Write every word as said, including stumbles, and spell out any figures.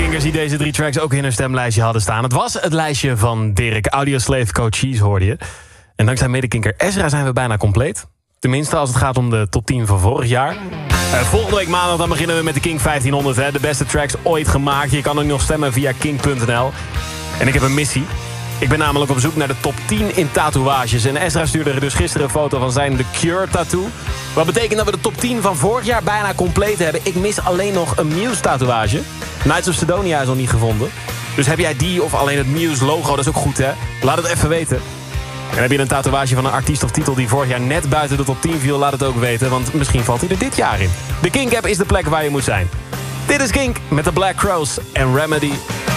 Kinkers die deze drie tracks ook in hun stemlijstje hadden staan. Het was het lijstje van Dirk. Audioslave Coaches hoorde je. En dankzij medekinker Ezra zijn we bijna compleet. Tenminste als het gaat om de top tien van vorig jaar. Uh, volgende week maandag dan beginnen we met de Kink vijftienhonderd. Hè. De beste tracks ooit gemaakt. Je kan ook nog stemmen via kink punt n l. En ik heb een missie. Ik ben namelijk op zoek naar de top tien in tatoeages. En Ezra stuurde dus gisteren een foto van zijn The Cure tattoo. Wat betekent dat we de top tien van vorig jaar bijna compleet hebben. Ik mis alleen nog een Muse tatoeage. Knights of Sidonia is nog niet gevonden. Dus heb jij die of alleen het Muse logo, dat is ook goed hè. Laat het even weten. En heb je een tatoeage van een artiest of titel die vorig jaar net buiten de top tien viel, laat het ook weten. Want misschien valt hij er dit jaar in. De Kink app is de plek waar je moet zijn. Dit is Kink met de Black Crowes en Remedy.